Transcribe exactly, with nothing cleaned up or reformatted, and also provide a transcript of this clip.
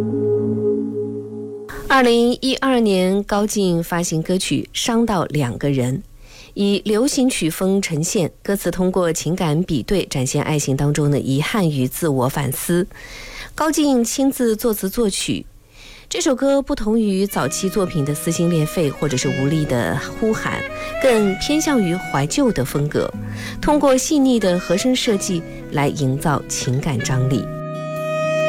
二零一二年，高进发行歌曲《伤到两个人》，以流行曲风呈现，歌词通过情感比对，展现爱情当中的遗憾与自我反思。高进亲自作词作曲，这首歌不同于早期作品的撕心裂肺或者是无力的呼喊，更偏向于怀旧的风格，通过细腻的和声设计来营造情感张力。